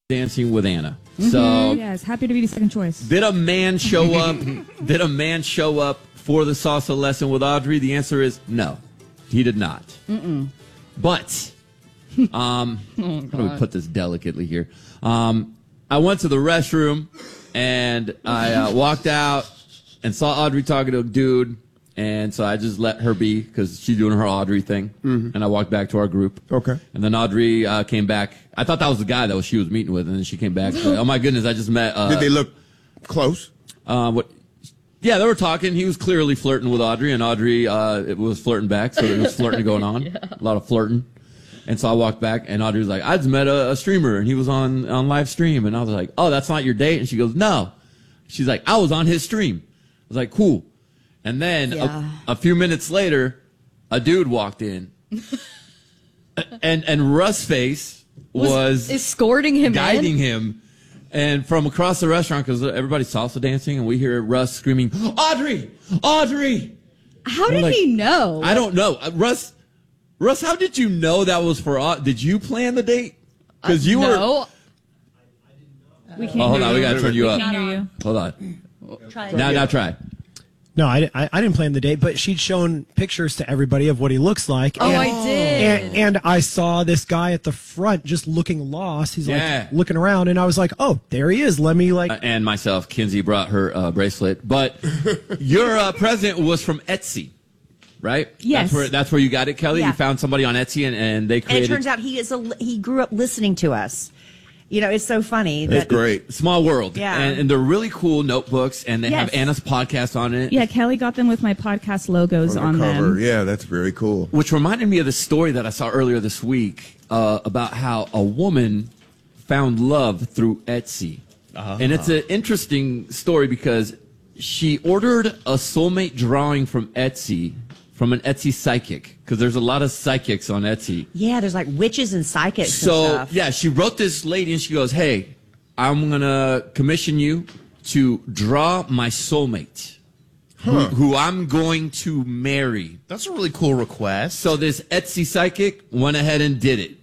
Dancing with Anna. So yes, happy to be the second choice. did a man show up? Did a man show up for the salsa lesson with Audrey? The answer is no, he did not. But how do we put this delicately here? I went to the restroom and I walked out and saw Audrey talking to a dude. And so I just let her be because she's doing her Audrey thing. And I walked back to our group. Okay. And then Audrey came back. I thought that was the guy that she was meeting with. And then she came back. Like, oh, my goodness, I just met. Did they look close? What? Yeah, they were talking. He was clearly flirting with Audrey. And Audrey was flirting back. So there was flirting going on. A lot of flirting. And so I walked back. And Audrey was like, I just met a streamer. And he was on live stream. And I was like, oh, that's not your date? And she goes, no. She's like, I was on his stream. I was like, cool. And then a few minutes later, a dude walked in, and Russ Face was escorting him, guiding him, and from across the restaurant because everybody's salsa dancing, and we hear Russ screaming, "Audrey, Audrey!" How did he know? I don't know, Russ. How did you know that was for? Did you plan the date? Because you were. We can't hold hear on, you. we gotta turn you up. We can't hear you. Hold on. Now try. No, I didn't plan the date, but she'd shown pictures to everybody of what he looks like. Oh, I did. And I saw this guy at the front just looking lost. He's like looking around, and I was like, oh, there he is. Let me and myself, Kinsey brought her bracelet. But your present was from Etsy, right? Yes. That's where you got it, Kelly? Yeah. You found somebody on Etsy, and they created... And it turns out he grew up listening to us. You know, it's so funny. That's great. Small world. Yeah. And they're really cool notebooks, and they have Anna's podcast on it. Yeah, Kelly got them with my podcast logos on cover. them. Yeah, that's very cool. Which reminded me of the story that I saw earlier this week about how a woman found love through Etsy. And it's an interesting story because she ordered a soulmate drawing from Etsy, from an Etsy psychic, because there's a lot of psychics on Etsy. Yeah, there's like witches and psychics and So, stuff. yeah, she wrote this lady and she goes, hey, I'm going to commission you to draw my soulmate, who I'm going to marry. That's a really cool request. So this Etsy psychic went ahead and did it.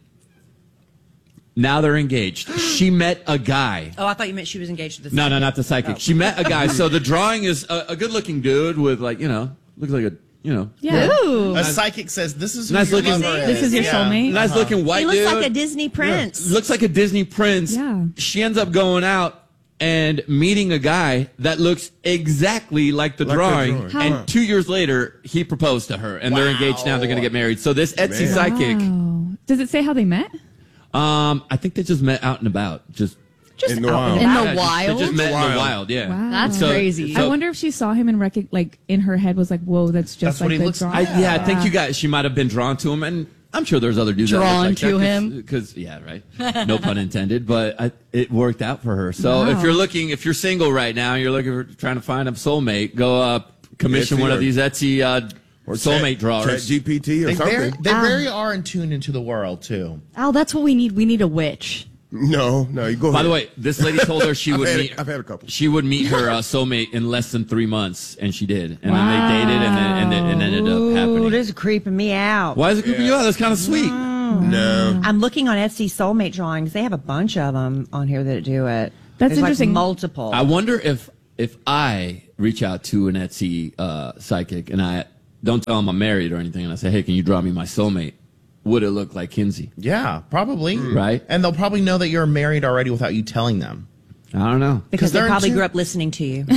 Now they're engaged. She met a guy. Oh, I thought you meant she was engaged to the No, psychic. not the psychic. Oh. She met a guy. So the drawing is a good-looking dude with, like, looks like a, Yeah. Ooh. A psychic says, this is who Nice your looking- lover This is your soulmate? nice looking white He looks dude. like a Disney prince. Looks like a Disney prince. Yeah. She ends up going out and meeting a guy that looks exactly like the drawing. drawing. And 2 years later, he proposed to her, and they're engaged now. They're going to get married. So this Etsy psychic, Wow. Does it say how they met? I think they just met out and about. Just In the out wild. and In about. the wild? They just met in the wild. Yeah. Wow. That's So- crazy. I wonder if she saw him and in her head was like, whoa, that's just That's what like he the looks drawing. like. I think you guys. She might have been drawn to him, and I'm sure there's other dudes Drawn that look like to that him? because right, no pun intended. But it worked out for her. So if you're single right now, you're looking for trying to find a soulmate, go commission Etsy one or- of these Etsy Or soulmate Chat drawers. GPT or They something. very are in tune into the world, too. Oh, that's what we need. We need a witch. No, you go ahead. By the way, this lady told her she would meet. I've had a couple. She would meet her soulmate in less than 3 months, and she did. And then they dated, and it ended up Ooh, happening. this is creeping me out. Why is it creeping you out? That's kind of sweet. No. I'm looking on Etsy soulmate drawings. They have a bunch of them on here that do it. That's There's interesting. Like multiple. I wonder if I reach out to an Etsy psychic and I don't tell him I'm married or anything, and I say, hey, can you draw me my soulmate? Would it look like Kinsey? Yeah, probably. Right. And they'll probably know that you're married already without you telling them. I don't know. because they they're probably into- grew up listening to you.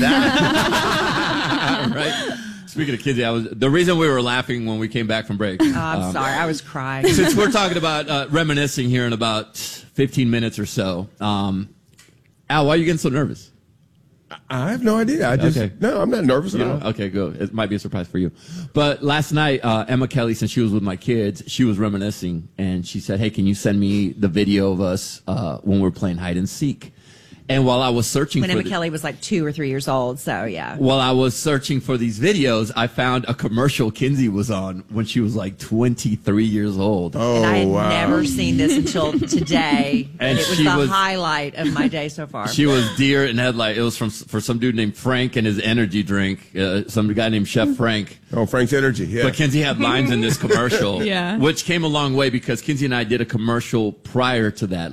Right? Speaking of Kinsey, the reason we were laughing when we came back from break. I'm sorry, I was crying. Since we're talking about reminiscing here in about 15 minutes or so, Al, why are you getting so nervous? I have no idea. No, I'm not nervous at You all. know? Okay, good. It might be a surprise for you. But last night, Emma Kelly, since she was with my kids, she was reminiscing, and she said, hey, can you send me the video of us when we were playing hide and seek? And while I was searching When for Emma Kelly was like 2 or 3 years old, so yeah. while I was searching for these videos, I found a commercial Kinsey was on when she was like 23 years old. Oh, And I had wow. never seen this until today. And it was she the was- highlight of my day so far. She was deer in headlight. It was for some dude named Frank and his energy drink. Some guy named Chef Frank. Oh, Frank's Energy, yeah. But Kinsey had lines in this commercial, Yeah. which came a long way because Kinsey and I did a commercial prior to that, like a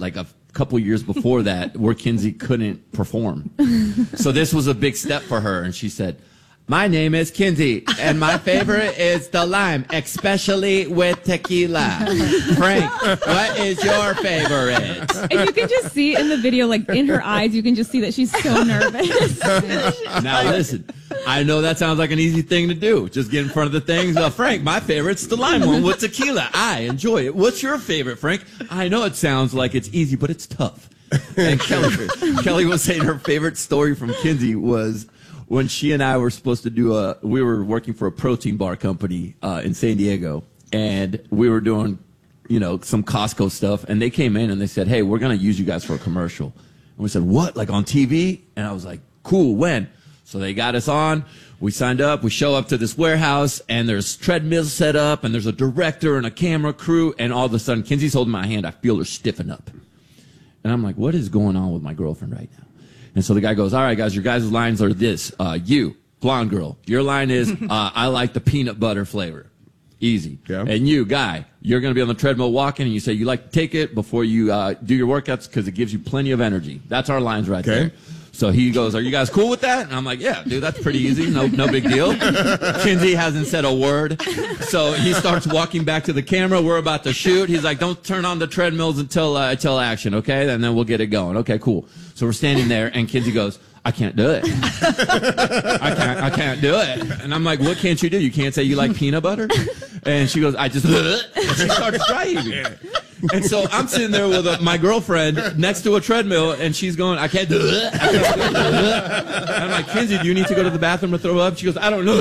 couple years before that where Kinsey couldn't perform. So this was a big step for her. And she said, my name is Kinsey, and my favorite is the lime, especially with tequila. Frank, what is your favorite? And you can just see in the video, like in her eyes, you can just see that she's so nervous. Now listen, I know that sounds like an easy thing to do. Just get in front of the things. Frank, my favorite's the lime one with tequila. I enjoy it. What's your favorite, Frank? I know it sounds like it's easy, but it's tough. And Kelly was saying her favorite story from Kinsey was when she and I were supposed to do we were working for a protein bar company in San Diego, and we were doing, some Costco stuff, and they came in and they said, hey, we're going to use you guys for a commercial. And we said, what, like on TV? And I was like, cool, when? So they got us on, we signed up, we show up to this warehouse, and there's treadmills set up, and there's a director and a camera crew, and all of a sudden, Kinsey's holding my hand, I feel her stiffen up. And I'm like, what is going on with my girlfriend right now? And so the guy goes, all right, guys, your guys' lines are this. You, blonde girl, your line is, I like the peanut butter flavor. Easy. Yeah. And you, guy, you're going to be on the treadmill walking, and you say you like to take it before you do your workouts because it gives you plenty of energy. That's our lines right there. So he goes, are you guys cool with that? And I'm like, yeah, dude, that's pretty easy. No big deal. Kinsey hasn't said a word. So he starts walking back to the camera. We're about to shoot. He's like, don't turn on the treadmills until action, okay? And then we'll get it going. Okay, cool. So we're standing there, and Kinsey goes, I can't do it. I can't do it. And I'm like, what can't you do? You can't say you like peanut butter? And she goes, and she starts driving. And so I'm sitting there with my girlfriend next to a treadmill, and she's going, I can't do it. And I'm like, Kinsey, do you need to go to the bathroom to throw up? She goes, I don't know.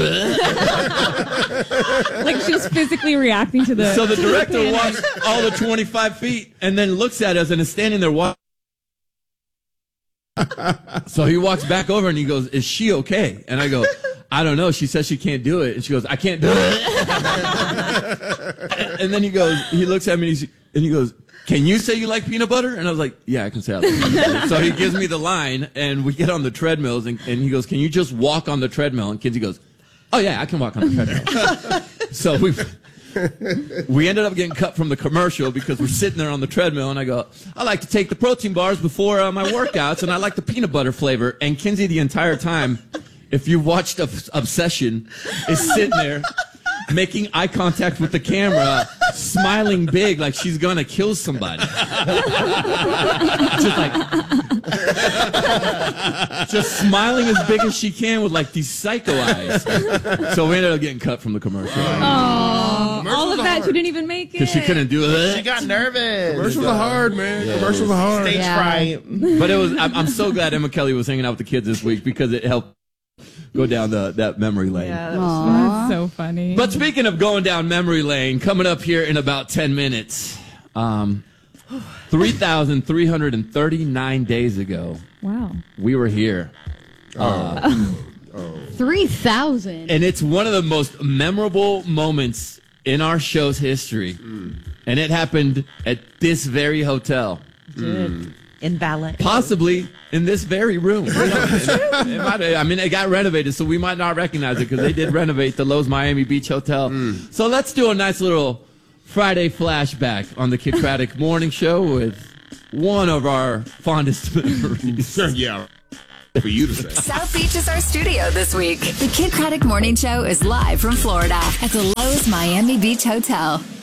Like she's physically reacting to the. So the director walks all the 25 feet and then looks at us and is standing there watching. So he walks back over and he goes, is she okay? And I go, I don't know. She says she can't do it. And she goes, I can't do it. And then he looks at me and he goes, can you say you like peanut butter? And I was like, yeah, I can say I like peanut butter. So he gives me the line, and we get on the treadmills, and he goes, can you just walk on the treadmill? And Kinsey goes, oh yeah, I can walk on the treadmill. So we ended up getting cut from the commercial because we're sitting there on the treadmill, and I go, I like to take the protein bars before my workouts, and I like the peanut butter flavor. And Kinsey the entire time, if you watched Obsession, is sitting there making eye contact with the camera, smiling big like she's gonna kill somebody. Just smiling as big as she can with like these psycho eyes. So we ended up getting cut from the commercial. Oh, all of that, she didn't even make it. Because she couldn't do it. She got nervous. Commercials are hard, man. Yeah. Commercials are hard. Stage fright. But I'm so glad Emma Kelly was hanging out with the kids this week because it helped go down that memory lane. Yeah, that was fun. That's so funny. But speaking of going down memory lane, coming up here in about 10 minutes, 3,339 days ago, wow, we were here. 3,000. And it's one of the most memorable moments in our show's history. And it happened at this very hotel. In ballet. Possibly in this very room. It got renovated, so we might not recognize it because they did renovate the Lowe's Miami Beach Hotel. So let's do a nice little Friday flashback on the Kid Craddock Morning Show with one of our fondest memories. Yeah. For you to say. South Beach is our studio this week. The Kid Craddock Morning Show is live from Florida at the Lowe's Miami Beach Hotel.